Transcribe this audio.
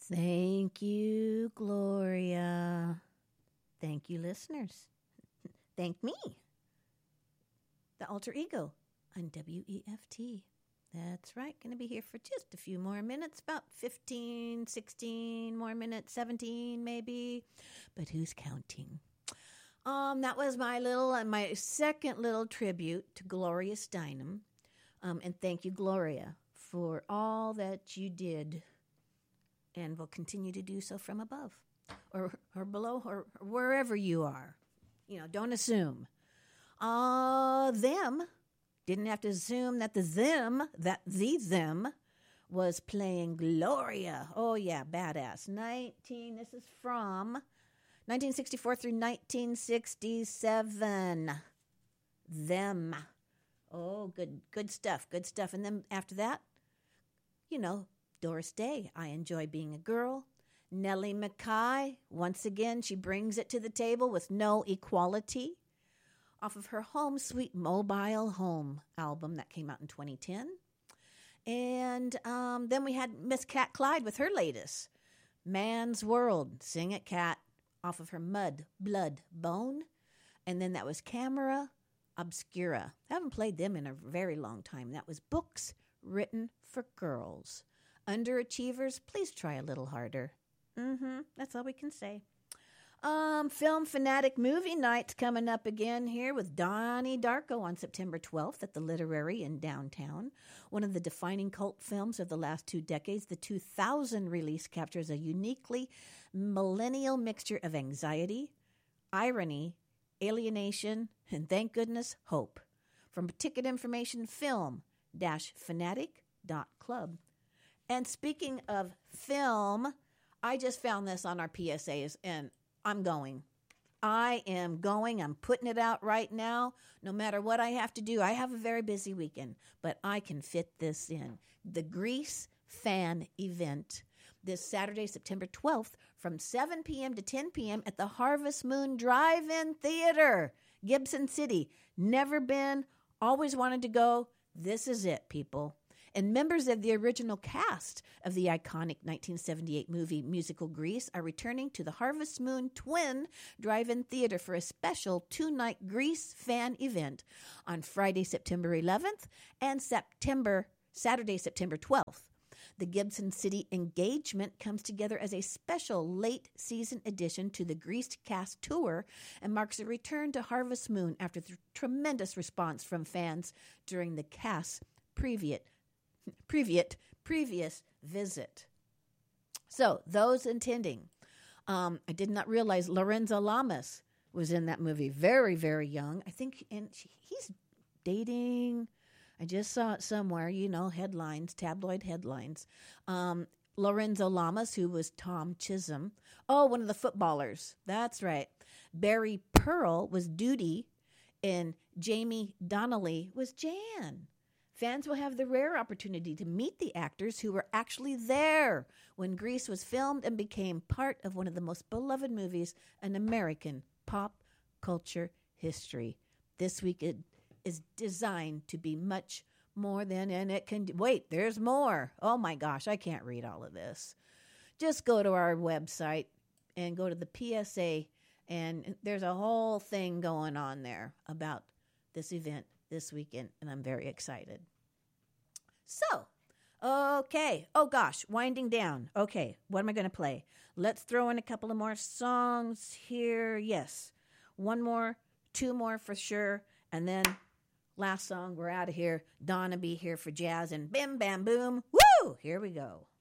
Thank you, Gloria. Thank you, listeners. Thank me, the alter ego on WEFT. That's right. Going to be here for just a few more minutes, about 15, 16 more minutes, 17 maybe. But who's counting? That was my second little tribute to Gloria Steinem. And thank you, Gloria, for all that you did and will continue to do so from above or below or wherever you are. Don't assume. Them didn't have to assume that the them was playing Gloria. Oh, yeah, badass. This is from 1964 through 1967. Them. Oh, good stuff, good stuff. And then after that, Doris Day, I Enjoy Being a Girl. Nellie McKay, once again, she brings it to the table with No Equality, off of her Home Sweet Mobile Home album that came out in 2010. And then we had Miss Cat Clyde with her latest, Man's World, Sing It Cat, off of her Mud, Blood, Bone. And then that was Camera Obscura. I haven't played them in a very long time. That was Books Written for Girls. Underachievers, please try a little harder. That's all we can say. Film Fanatic Movie Night's coming up again here with Donnie Darko on September 12th at the Literary in downtown. One of the defining cult films of the last 2 decades, the 2000 release captures a uniquely millennial mixture of anxiety, irony, alienation, and thank goodness, hope. From ticket information, film-fanatic.club. And speaking of film, I just found this on our PSAs, and I'm going. I am going. I'm putting it out right now. No matter what I have to do, I have a very busy weekend, but I can fit this in. The Grease Fan Event this Saturday, September 12th from 7 p.m. to 10 p.m. at the Harvest Moon Drive-In Theater, Gibson City. Never been, always wanted to go. This is it, people. And members of the original cast of the iconic 1978 movie musical Grease are returning to the Harvest Moon Twin Drive-In Theater for a special 2-night Grease fan event on Friday, September 11th and Saturday, September 12th. The Gibson City engagement comes together as a special late-season addition to the Grease cast tour and marks a return to Harvest Moon after the tremendous response from fans during the cast's previous visit. So those intending, I did not realize Lorenzo Lamas was in that movie. Very, very young. I think, and he's dating. I just saw it somewhere, headlines, tabloid headlines. Lorenzo Lamas, who was Tom Chisholm. Oh, one of the footballers. That's right. Barry Pearl was Duty, and Jamie Donnelly was Jan. Fans will have the rare opportunity to meet the actors who were actually there when Grease was filmed and became part of one of the most beloved movies in American pop culture history. This week it is designed to be much more than, and it can, wait, there's more. Oh my gosh, I can't read all of this. Just go to our website and go to the PSA, and there's a whole thing going on there about this event this weekend, and I'm very excited. So, okay. Oh, gosh, winding down. Okay, what am I going to play? Let's throw in a couple of more songs here. Yes, one more, 2 more for sure, and then last song, we're out of here. Donna be here for jazz, and bim, bam, boom. Woo! Here we go.